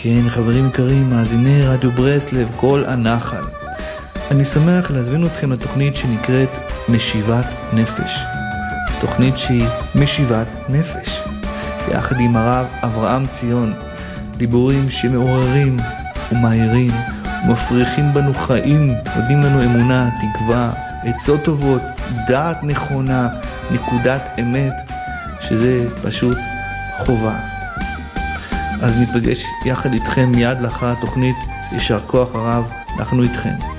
כן, חברים יקרים, מאזיני רדיו ברסלב, כל הנחל. אני שמח להזמין אתכם לתוכנית שנקראת משיבת נפש. תוכנית שהיא משיבת נפש. יחד עם הרב אברהם ציון, דיבורים שמעוררים ומאירים ומפריחים בנו חיים, נותנים לנו אמונה, תקווה, עצות טובות, דעת נכונה, נקודת אמת, שזה פשוט חובה. אז ניפגש יחד איתכם מיד לאחר התוכנית. יישר כוח הרב, אנחנו איתכם.